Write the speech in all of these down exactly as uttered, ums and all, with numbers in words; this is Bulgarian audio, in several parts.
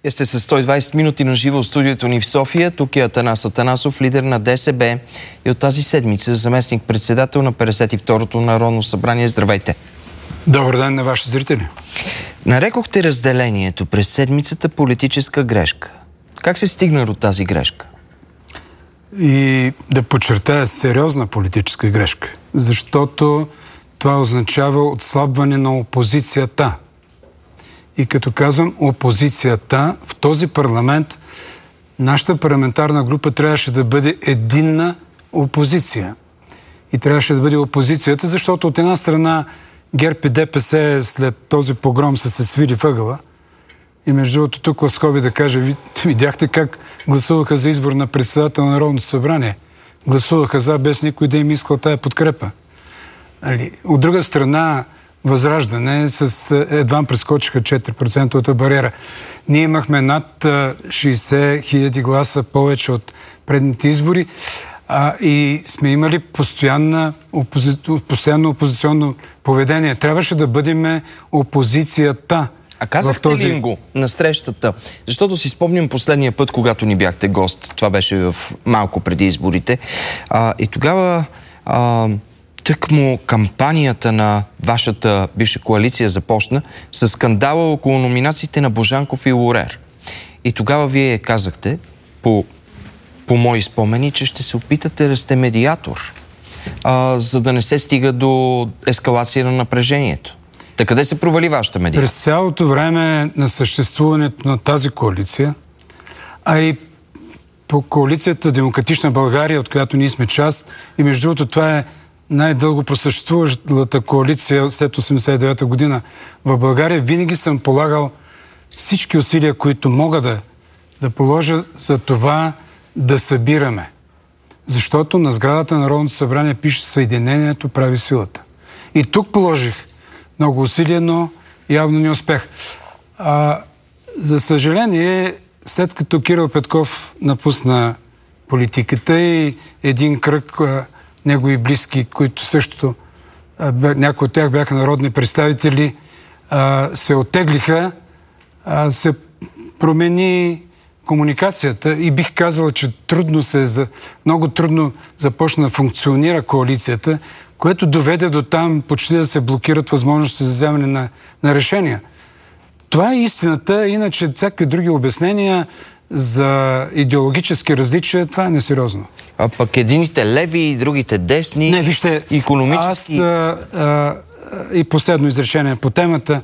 Вие сте с сто и двайсет минути на живо в студиото ни в София. Тук е Атанас Атанасов, лидер на ДСБ и от тази седмица заместник-председател на петдесет и второто Народно събрание. Здравейте! Добър ден на вашите зрители! Нарекохте разделението през седмицата политическа грешка. Как се стигна до тази грешка? И да подчертая, сериозна политическа грешка, защото това означава отслабване на опозицията. И като казвам опозицията, в този парламент нашата парламентарна група трябваше да бъде единна опозиция. И трябваше да бъде опозицията, защото от една страна ГЕРБ и ДПС след този погром са се свили въгъла. И между другото тук в скоби да кажа, видяхте как гласуваха за избор на председател на Народното събрание. Гласуваха за, без никой да им искал тая подкрепа. От друга страна, Възраждане с едва прескочиха четири процента бариера. Ние имахме над шейсет хиляди гласа повече от предните избори а, и сме имали постоянна опози... постоянно опозиционно поведение. Трябваше да бъдем опозицията. А казахте този... ли им го на срещата? Защото си спомням последния път, когато ни бяхте гост. Това беше в малко преди изборите. А, и тогава... А... Тъкмо кампанията на вашата бивша коалиция започна с скандала около номинациите на Божанков и Лорер. И тогава вие казахте, по, по мои спомени, че ще се опитате да сте медиатор, а, за да не се стига до ескалация на напрежението. Та къде се провали вашата медиация? През цялото време на съществуването на тази коалиция, а и по коалицията Демократична България, от която ние сме част, и между другото това е най-дълго просъществуващата коалиция след осемдесет и девета година в България, винаги съм полагал всички усилия, които мога да, да положа за това да събираме. Защото на сградата на Народното събрание пише Съединението прави силата. И тук положих много усилия, но явно не успех. А, за съжаление, след като Кирил Петков напусна политиката и един кръг негови близки, които също, някои от тях бяха народни представители, се оттеглиха, се промени комуникацията и бих казал, че трудно се, много трудно започна да функционира коалицията, което доведе до там почти да се блокират възможности за вземане на, на решения. Това е истината, иначе всякакви други обяснения за идеологически различия, това е несериозно. А пък едините леви и другите десни, не, вижте, икономически... Аз а, а, и последно изречение по темата,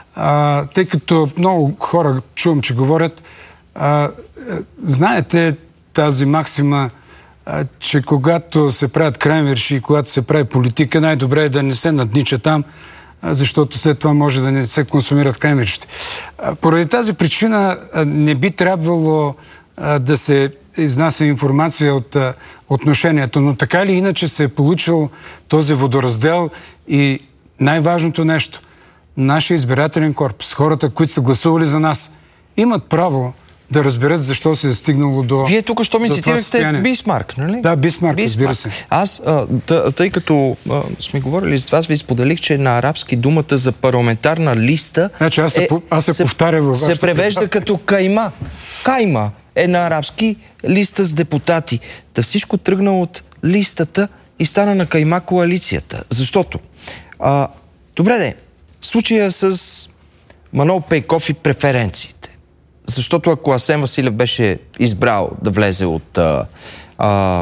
а, тъй като много хора чувам, че говорят, а, знаете тази максима, а, че когато се правят крайверши и когато се прави политика, най-добре е да не се наднича там, защото след това може да не се консумират краймерите. Поради тази причина не би трябвало да се изнася информация от отношението, но така или иначе се е получил този водораздел и най-важното нещо, нашия избирателен корпус, хората, които са гласували за нас, имат право да разберат защо се е стигнало до... Вие тук, що ми цитирахте Бисмарк, нали? Да, Бисмарк, разбира се. Аз, а, тъ, тъй като а, сме говорили с вас, ви споделих, че на арабски думата за парламентарна листа... Значи аз се, е, аз се, се повтаря във вашата... Се превежда да. като кайма. Кайма е на арабски листа с депутати. Та всичко тръгна от листата и стана на кайма коалицията. Защото... А, добре де, случая с Манол Пейков и преференциите. Защото ако Асен Василев беше избрал да влезе от, а, а,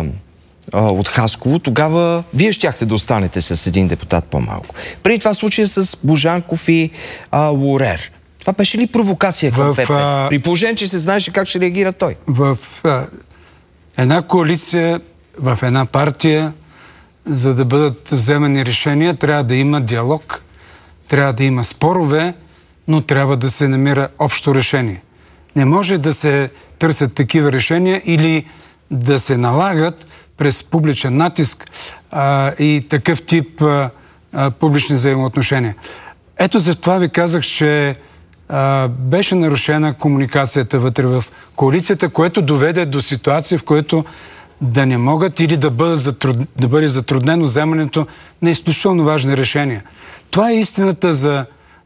от Хасково, тогава вие щяхте да останете с един депутат по-малко. Преди това случая с Божанков и а, Лорер. Това беше ли провокация към ПП? А... При положение, че се знаеше как ще реагира той. В а, една коалиция, в една партия, за да бъдат вземани решения, трябва да има диалог, трябва да има спорове, но трябва да се намира общо решение. Не може да се търсят такива решения или да се налагат през публичен натиск а, и такъв тип а, а, публични взаимоотношения. Ето за това ви казах, че а, беше нарушена комуникацията вътре в коалицията, което доведе до ситуация, в която да не могат или да, бъде затруд... да бъде затруднено вземането на изключително важни решения. Това е истината за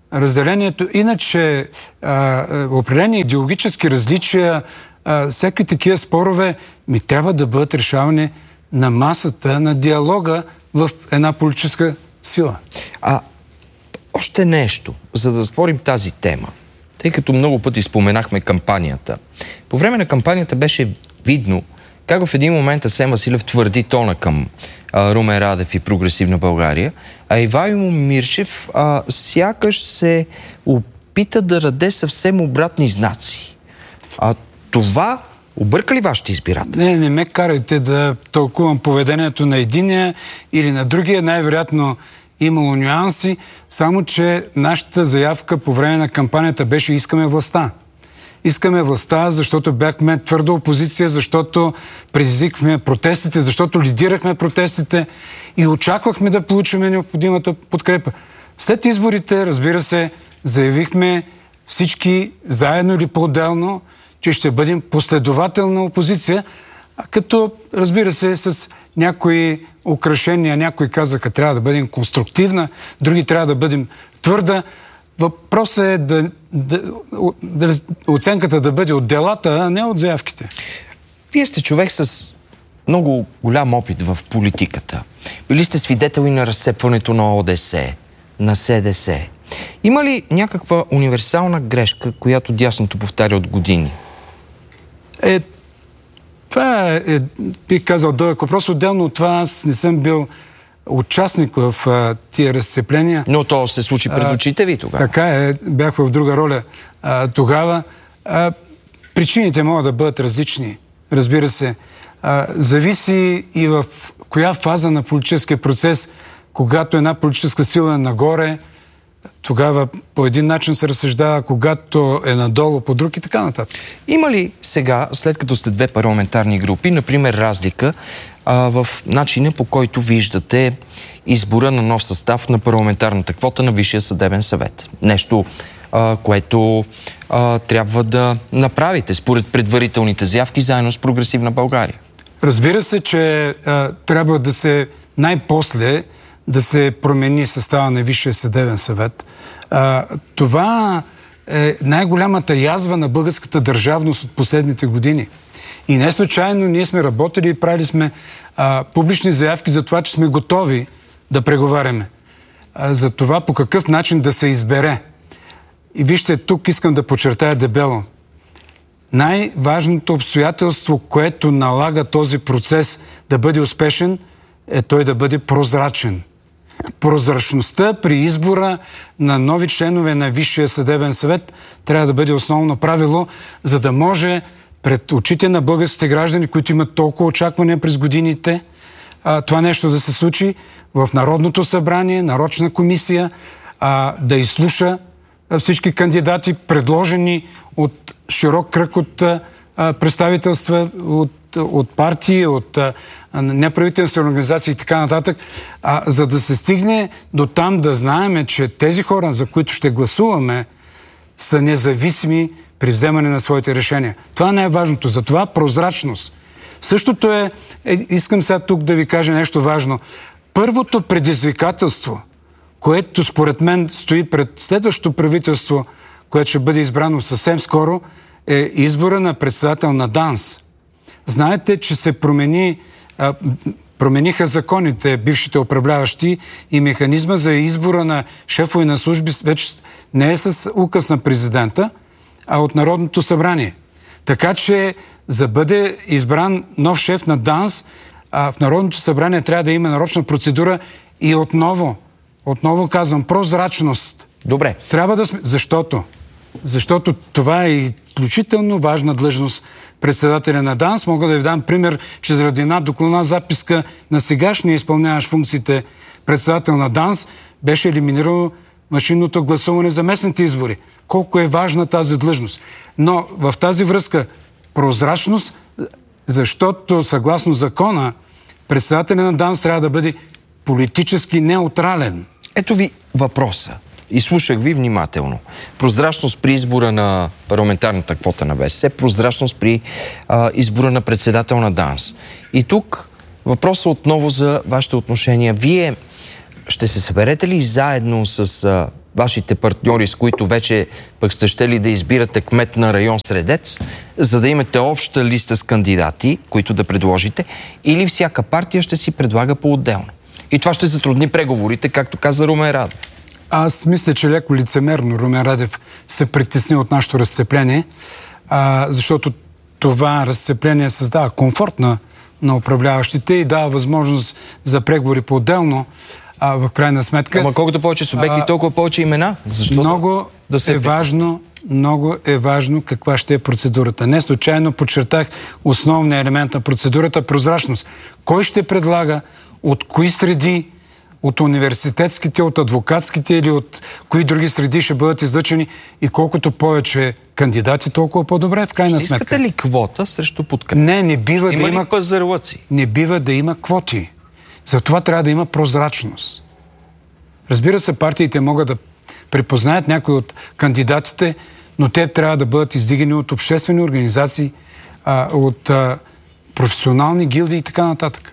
разделението. Иначе а, определени идеологически различия, а, всеки такива спорове ми трябва да бъдат решавани на масата, на диалога в една политическа сила. А още нещо, за да затворим тази тема, тъй като много пъти споменахме кампанията. По време на кампанията беше видно как в един момент Асен Василев твърди тона към а, Румен Радев и Прогресивна България, а Ивайло Мирчев а, сякаш се опита да даде съвсем обратни знаци. А това обърка ли вашите избиратели? Не, не ме карайте да тълкувам поведението на единия или на другия. Най-вероятно имало нюанси, само че нашата заявка по време на кампанията беше искаме властта. Искаме властта, защото бяхме твърда опозиция, защото предизвикахме протестите, защото лидирахме протестите и очаквахме да получим необходимата подкрепа. След изборите, разбира се, заявихме всички заедно или по-отделно, че ще бъдем последователна опозиция, като, разбира се, с някои украшения, някои казаха, трябва да бъдем конструктивна, други трябва да бъдем твърда. Въпросът е да, да, да, оценката да бъде от делата, а не от заявките. Вие сте човек с много голям опит в политиката. Били сте свидетели на разцепването на О Д С, на С Д С. Има ли някаква универсална грешка, която дясното повтаря от години? Е, това е, е бих казал, дълъг въпрос. Отделно от това аз не съм бил участник в а, тия разцепления. Но то се случи пред очите ви тогава. Така е, бях в друга роля а, тогава. А, причините могат да бъдат различни. Разбира се, а, зависи и в коя фаза на политическия процес, когато една политическа сила е нагоре, тогава по един начин се разсъждава, когато е надолу по друг и така нататък. Има ли сега, след като сте две парламентарни групи, например, разлика а, в начина, по който виждате избора на нов състав на парламентарната квота на Висшия съдебен съвет? Нещо, а, което а, трябва да направите според предварителните заявки заедно с Прогресивна България. Разбира се, че а, трябва да се най-после да се промени състава на Висшия съдебен съвет. А, това е най-голямата язва на българската държавност от последните години. И не случайно ние сме работили и правили сме а, публични заявки за това, че сме готови да преговаряме. А, за това по какъв начин да се избере. И вижте, тук искам да подчертая дебело. Най-важното обстоятелство, което налага този процес да бъде успешен, е той да бъде прозрачен. Прозрачността при избора на нови членове на Висшия съдебен съвет трябва да бъде основно правило, за да може пред очите на българските граждани, които имат толкова очаквания през годините, това нещо да се случи в Народното събрание, нарочна комисия, да изслуша всички кандидати, предложени от широк кръг от представителства, от от партии, от а, неправителствени организации и така нататък, а, за да се стигне до там да знаем, че тези хора, за които ще гласуваме, са независими при вземане на своите решения. Това не е важното. Затова прозрачност. Същото е, е, искам сега тук да ви кажа нещо важно. Първото предизвикателство, което според мен стои пред следващото правителство, което ще бъде избрано съвсем скоро, е избора на председател на ДАНС. Знаете, че се промени, а, промениха законите, бившите управляващи, и механизма за избора на шефове на служби вече не е с указ на президента, а от Народното събрание. Така че, за да бъде избран нов шеф на ДАНС, а, в Народното събрание трябва да има нарочна процедура и отново, отново казвам, прозрачност. Добре. Трябва да сме... Защото... Защото това е изключително важна длъжност председателя на ДАНС. Мога да ви дам пример, че заради една докладна записка на сегашния изпълняващ функциите председател на ДАНС беше елиминирано машинното гласуване за местните избори. Колко е важна тази длъжност. Но в тази връзка прозрачност, защото съгласно закона председателя на ДАНС трябва да бъде политически неутрален. Ето ви въпроса. И слушах ви внимателно. Прозрачност при избора на парламентарната квота на Б С С, прозрачност при а, избора на председател на ДАНС. И тук въпросът отново за вашите отношения. Вие ще се съберете ли заедно с а, вашите партньори, с които вече пък сте щели да избирате кмет на район Средец, за да имате обща листа с кандидати, които да предложите, или всяка партия ще си предлага по-отделно? И това ще затрудни преговорите, както каза Румен Радев. Аз мисля, че леко лицемерно Румен Радев се притесни от нашето разцепление, а, защото това разцепление създава комфорт на, на управляващите и дава възможност за преговори по-отделно, а, в крайна сметка. Ама колкото повече субекти, толкова повече имена. Защо много да се е важно, много е важно каква ще е процедурата. Не случайно подчертах основния елемент на процедурата – прозрачност. Кой ще предлага, от кои среди, от университетските, от адвокатските или от кои други среди ще бъдат излъчени, и колкото повече кандидати, толкова по-добре в крайна ще сметка. Искате ли квота срещу подкрепа? Не, не бива има да има пазарлъци? Не бива да има квоти. Затова трябва да има прозрачност. Разбира се, партиите могат да припознаят някои от кандидатите, но те трябва да бъдат издигани от обществени организации, а, от а, професионални гилдии и така нататък.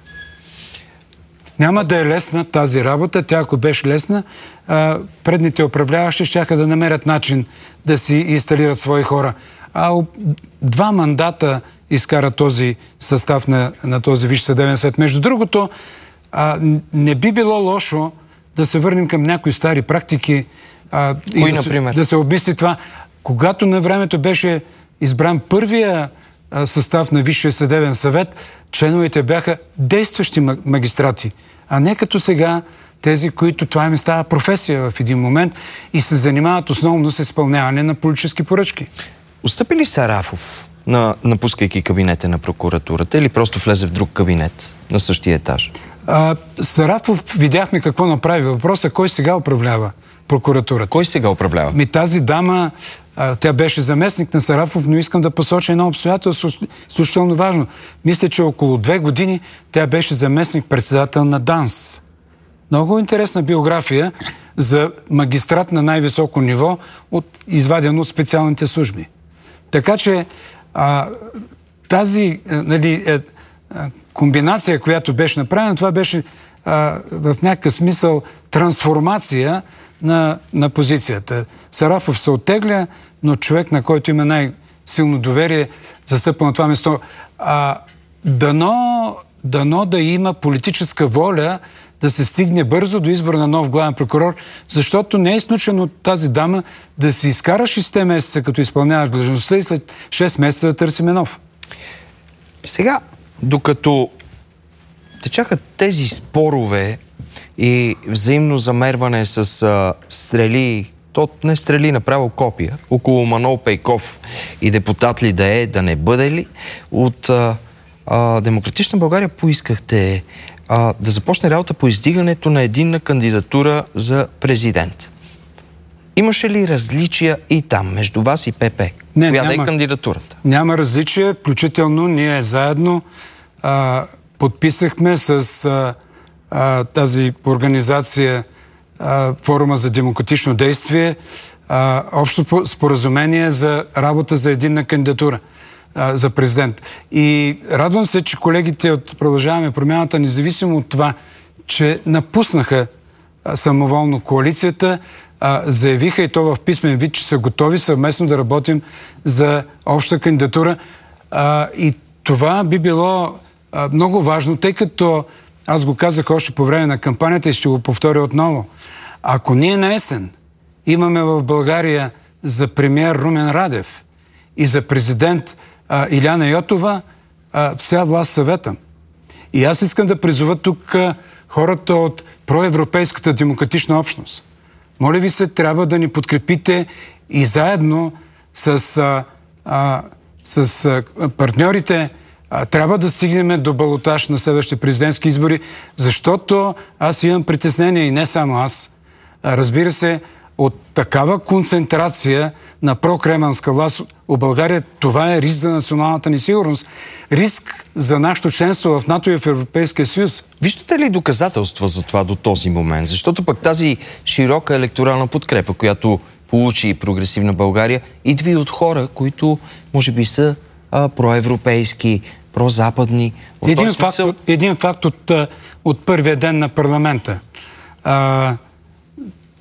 Няма да е лесна тази работа. Тя, ако беше лесна, а, предните управляващи щяха да намерят начин да си инсталират свои хора. А два мандата изкара този състав на, на този Висш съдебен съвет. Между другото, а, не би било лошо да се върнем към някои стари практики, а, Кои, и да, например? да се обмисли това. Когато на времето беше избран първия а, състав на Висшия съдебен съвет, членовете бяха действащи магистрати, а не като сега тези, които това им става професия в един момент и се занимават основно с изпълняване на политически поръчки. Отстъпи ли Сарафов, на, напускайки кабинета на прокуратурата, или просто влезе в друг кабинет на същия етаж? А, Сарафов видяхме какво направи. Въпросът: кой сега управлява прокуратурата? Кой сега управлява? Ми тази дама, а, тя беше заместник на Сарафов, но искам да посоча едно обстоятелство изключително важно. Мисля, че около две години тя беше заместник-председател на ДАНС. Много интересна биография за магистрат на най-високо ниво, от, изваден от специалните служби. Така че а, тази а, нали, е, а, комбинация, която беше направена, това беше а, в някакъв смисъл трансформация на, на позицията. Сарафов се оттегля, но човек, на който има най-силно доверие, застъпва на това место. А, дано, дано да има политическа воля да се стигне бързо до избор на нов главен прокурор, защото не е изключено тази дама да се изкара шест месеца, като изпълняваш длъжността, и след шест месеца да търсиме нов. Сега, докато течаха тези спорове и взаимно замерване с а, стрели, то не стрели, направо копия, около Манол Пейков и депутат ли да е, да не бъде ли, от а, а, Демократична България поискахте а, да започне работа по издигането на единна кандидатура за президент. Имаше ли различия и там, между вас и ПП? Не, Коя няма, да е кандидатурата? Няма различия, включително ние заедно а, подписахме с а, а, тази организация а, Форума за демократично действие а, общо споразумение за работа за единна кандидатура а, за президент. И радвам се, че колегите от Продължаваме промяната, независимо от това, че напуснаха а, самоволно коалицията, а, заявиха, и то в писмен вид, че са готови съвместно да работим за обща кандидатура. А, и това би било а, много важно, тъй като аз го казах още по време на кампанията и ще го повторя отново. Ако ние на есен имаме в България за премиер Румен Радев и за президент а, Иляна Йотова, а, вся власт съветам. И аз искам да призова тук а, хората от проевропейската демократична общност. Моля ви се, трябва да ни подкрепите и заедно с, а, а, с а, партньорите а, трябва да стигнем до балотаж на следващите президентски избори, защото аз имам притеснение, и не само аз. А, разбира се, от такава концентрация на прокремълска власт у България, това е риск за националната ни сигурност. Риск за нашето членство в НАТО и в Европейския съюз. Виждате ли доказателства за това до този момент? Защото пък тази широка електорална подкрепа, която получи Прогресивна България, идва и от хора, които може би са а, проевропейски, прозападни. Един факт, смисъл... един факт от, от първия ден на парламента. А,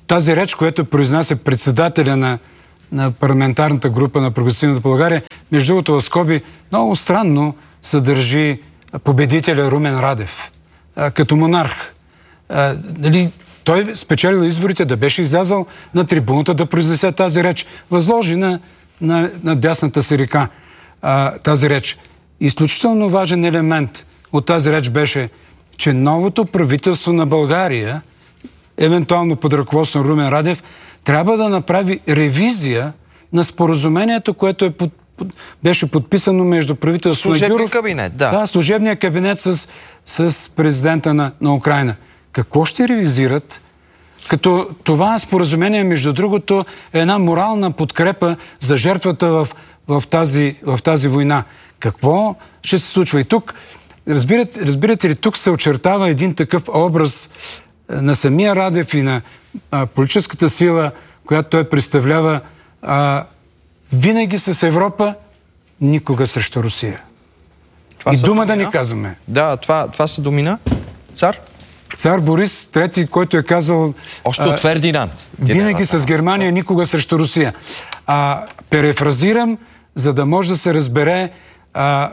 тази реч, която произнася председателя на, на парламентарната група на Прогресивната България, между другото в скоби, много странно съдържи победителя Румен Радев а, като монарх. А, нали, той спечелил изборите, да беше излязъл на трибуната да произнесе тази реч. Възложи на, на, на дясната си река а, тази реч. Изключително важен елемент от тази реч беше, че новото правителство на България, евентуално под ръководство на Румен Радев, трябва да направи ревизия на споразумението, което е под, под, беше подписано между правителството на Гюров. Кабинет, да. Да, служебния кабинет с, с президента на, на Украйна. Какво ще ревизират? Като това споразумение, между другото, е една морална подкрепа за жертвата в, в, тази, в тази война. Какво ще се случва? И тук, разбирате, разбирате ли, тук се очертава един такъв образ на самия Радев и на а, политическата сила, която той представлява, а, винаги с Европа, никога срещу Русия. Това и дума домина? Да ни казваме. Да, това, това се домина. Цар? Цар Борис трети, който е казал... Още от Фердинанд. Винаги с Германия, никога срещу Русия. А, перефразирам, за да може да се разбере а,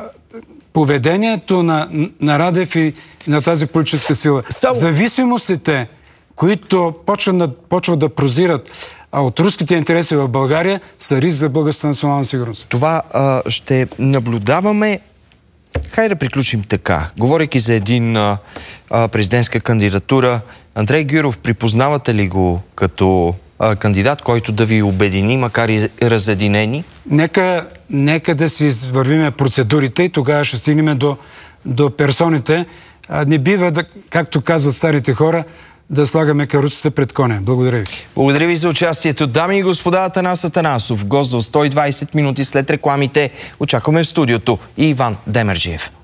поведението на, на Радев и на тази политическа сила. Само... Зависимостите, които почват да, почват да прозират а от руските интереси в България, са риск за българската национална сигурност. Това а, ще наблюдаваме. Хайде да приключим така. Говорейки за един а, а, президентска кандидатура, Андрей Гюров, припознавате ли го като а, кандидат, който да ви обедини, макар и разединени? Нека, нека да си извървиме процедурите и тогава ще стигнем до, до персоните. А, не бива, да, както казват старите хора, да слагаме каруцата пред коня. Благодаря ви. Благодаря ви за участието. Дами и господа, Атанас Атанасов, гост в сто и двайсет минути след рекламите. Очакваме в студиото и Иван Демерджиев.